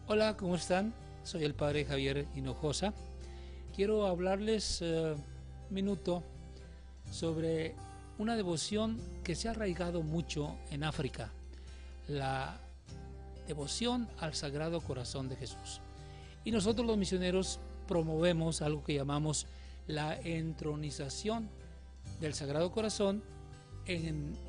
Hola, ¿cómo están? Soy el padre Javier Hinojosa. Quiero hablarles un minuto sobre una devoción que se ha arraigado mucho en África, la devoción al Sagrado Corazón de Jesús. Y nosotros los misioneros promovemos algo que llamamos la entronización del Sagrado Corazón en